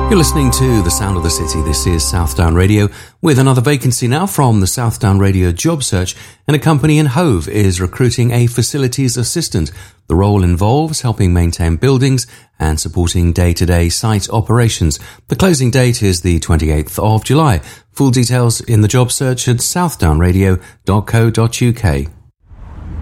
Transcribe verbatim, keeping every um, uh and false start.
You're listening to The Sound of the City. This is Southdown Radio with another vacancy now from the Southdown Radio job search, and a company in Hove is recruiting a facilities assistant. The role involves helping maintain buildings and supporting day-to-day site operations. The closing date is the twenty-eighth of July. Full details in the job search at southdown radio dot co dot uk.